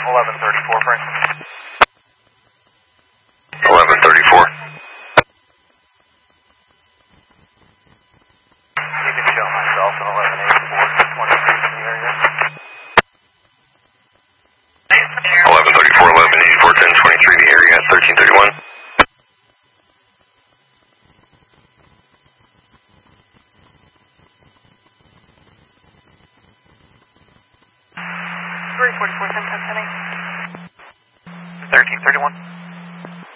1134, Frank. 1134. You can show myself in 1184, 23 in the area. 1134, 1184, 1023 in the area at 1331. 344, 1010, 1331.